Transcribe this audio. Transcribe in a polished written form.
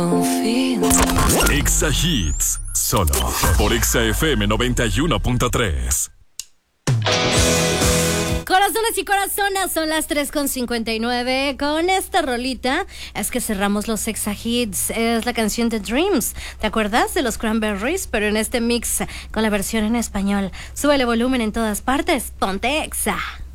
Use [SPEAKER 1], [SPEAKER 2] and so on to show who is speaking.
[SPEAKER 1] Exa Hits, solo por Exa FM 91.3.
[SPEAKER 2] Corazones y corazonas, son las 3:59. Con esta rolita es que cerramos los Exa Hits. Es la canción de Dreams. ¿Te acuerdas de los Cranberries? Pero en este mix con la versión en español. Súbele volumen en todas partes. Ponte Exa.